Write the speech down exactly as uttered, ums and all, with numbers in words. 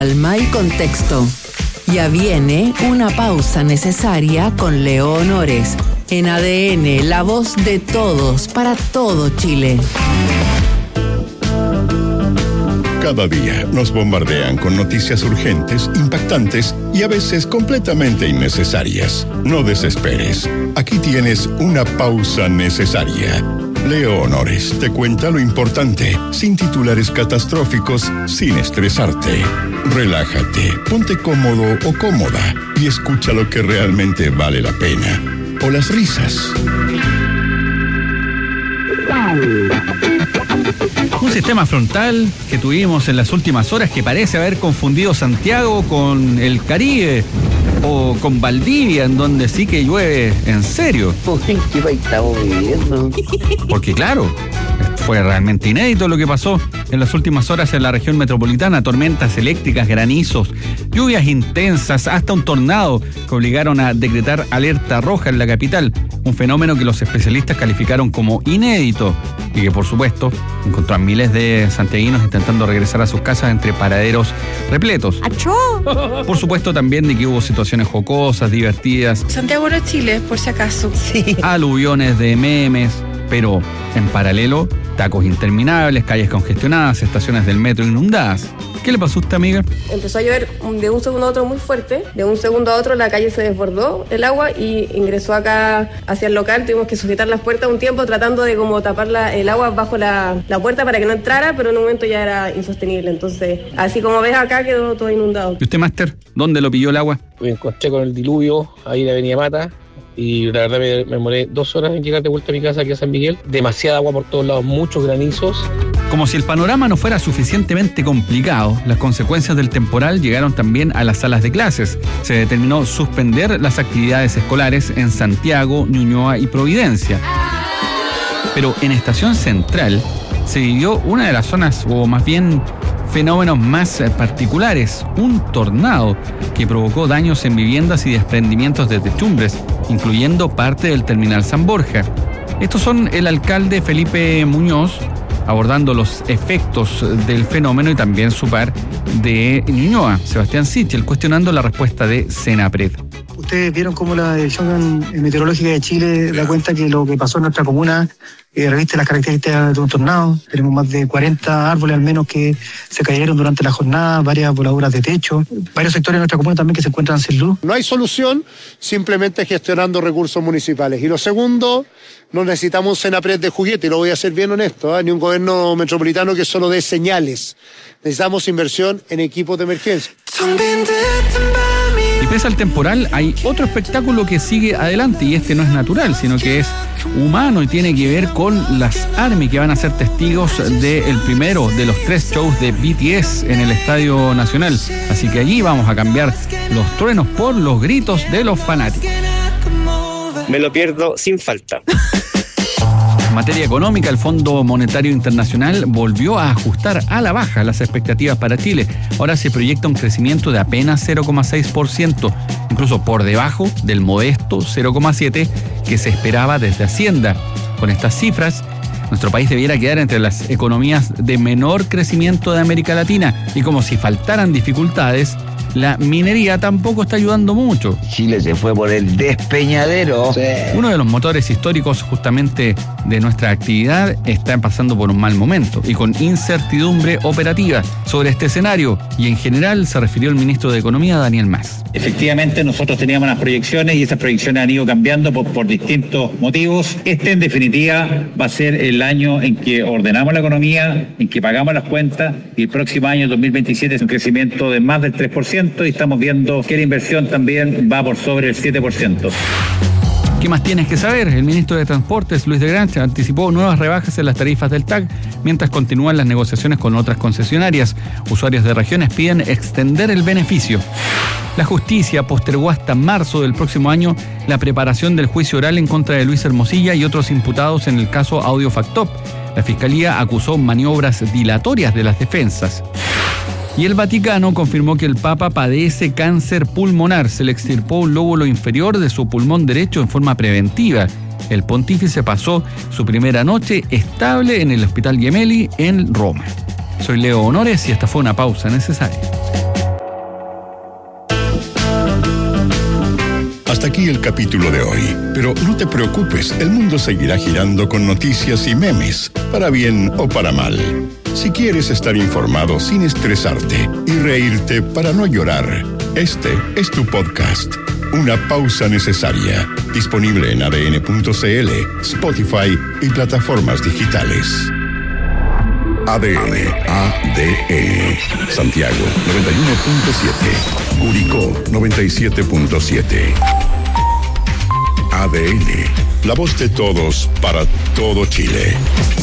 Alma y contexto. Ya viene una pausa necesaria con Leo Honores. En A D N, la voz de todos, para todo Chile. Cada día nos bombardean con noticias urgentes, impactantes y a veces completamente innecesarias. No desesperes. Aquí tienes una pausa necesaria. Leo Honores te cuenta lo importante, sin titulares catastróficos, sin estresarte. Relájate, ponte cómodo o cómoda y escucha lo que realmente vale la pena. O las risas. Un sistema frontal que tuvimos en las últimas horas que parece haber confundido Santiago con el Caribe o con Valdivia, en donde sí que llueve en serio. ¿Qué país estamos viviendo? Porque claro, fue realmente inédito lo que pasó en las últimas horas en la región metropolitana. Tormentas eléctricas, granizos, lluvias intensas, hasta un tornado que obligaron a decretar alerta roja en la capital. Un fenómeno que los especialistas calificaron como inédito y que por supuesto encontró a miles de santiaguinos intentando regresar a sus casas entre paraderos repletos. ¡Achó! Por supuesto también de que hubo situaciones jocosas, divertidas. Santiago no es Chile, por si acaso. Sí. Aluviones de memes, pero en paralelo, tacos interminables, calles congestionadas, estaciones del metro inundadas. ¿Qué le pasó a usted, amiga? Empezó a llover de un segundo a otro muy fuerte. De un segundo a otro la calle se desbordó el agua y ingresó acá hacia el local. Tuvimos que sujetar las puertas un tiempo tratando de como tapar la, el agua bajo la, la puerta para que no entrara, pero en un momento ya era insostenible. Entonces, así como ves acá, quedó todo inundado. ¿Y usted, Máster? ¿Dónde lo pilló el agua? Me encontré con el diluvio ahí en la Avenida Mata. Y la verdad me, me demoré dos horas en llegar de vuelta a mi casa aquí a San Miguel. Demasiada agua por todos lados, muchos granizos. Como si el panorama no fuera suficientemente complicado, las consecuencias del temporal llegaron también a las salas de clases. Se determinó suspender las actividades escolares en Santiago, Ñuñoa y Providencia. Pero en Estación Central se vivió una de las zonas, o más bien fenómenos más particulares, un tornado que provocó daños en viviendas y desprendimientos de techumbres, incluyendo parte del terminal San Borja. Estos son el alcalde Felipe Muñoz abordando los efectos del fenómeno y también su par de Ñuñoa, Sebastián Sichel, cuestionando la respuesta de Senapred. Ustedes vieron cómo la Dirección Meteorológica de Chile da cuenta que lo que pasó en nuestra comuna eh, reviste las características de un tornado. Tenemos más de cuarenta árboles al menos que se cayeron durante la jornada, varias voladuras de techo, varios sectores de nuestra comuna también que se encuentran sin luz. No hay solución simplemente gestionando recursos municipales. Y lo segundo, no necesitamos un Senapred de juguete, y lo voy a ser bien honesto, ¿eh? Ni un gobierno metropolitano que solo dé señales. Necesitamos inversión en equipos de emergencia. Y pese al temporal, hay otro espectáculo que sigue adelante, y este no es natural, sino que es humano y tiene que ver con las ARMY, que van a ser testigos del primero de los tres shows de B T S en el Estadio Nacional. Así que allí vamos a cambiar los truenos por los gritos de los fanáticos. Me lo pierdo sin falta. En materia económica, el Fondo Monetario Internacional volvió a ajustar a la baja las expectativas para Chile. Ahora se proyecta un crecimiento de apenas cero coma seis por ciento, incluso por debajo del modesto cero coma siete por ciento que se esperaba desde Hacienda. Con estas cifras, nuestro país debiera quedar entre las economías de menor crecimiento de América Latina. Y como si faltaran dificultades, la minería tampoco está ayudando mucho. Chile se fue por el despeñadero. Sí. Uno de los motores históricos justamente de nuestra actividad está pasando por un mal momento y con incertidumbre operativa. Sobre este escenario y en general se refirió el ministro de Economía, Daniel Mas. Efectivamente, nosotros teníamos unas proyecciones y esas proyecciones han ido cambiando por, por distintos motivos. Este, en definitiva, va a ser el año en que ordenamos la economía, en que pagamos las cuentas, y el próximo año, dos mil veintisiete, es un crecimiento de más del tres por ciento y estamos viendo que la inversión también va por sobre el siete por ciento. ¿Qué más tienes que saber? El ministro de Transportes, Luis de Grancha, anticipó nuevas rebajas en las tarifas del T A C mientras continúan las negociaciones con otras concesionarias. Usuarios de regiones piden extender el beneficio. La justicia postergó hasta marzo del próximo año la preparación del juicio oral en contra de Luis Hermosilla y otros imputados en el caso Audiofactop. La Fiscalía acusó maniobras dilatorias de las defensas. Y el Vaticano confirmó que el Papa padece cáncer pulmonar. Se le extirpó un lóbulo inferior de su pulmón derecho en forma preventiva. El pontífice pasó su primera noche estable en el Hospital Gemelli en Roma. Soy Leo Honores y esta fue una pausa necesaria. aquí el capítulo de hoy. Pero no te preocupes, el mundo seguirá girando con noticias y memes, para bien o para mal. Si quieres estar informado sin estresarte y reírte para no llorar, este es tu podcast. Una pausa necesaria. Disponible en A D N punto C L, Spotify y plataformas digitales. A D N, A D N. Santiago noventa y uno punto siete. Curicó noventa y siete punto siete. A D N, la voz de todos para todo Chile.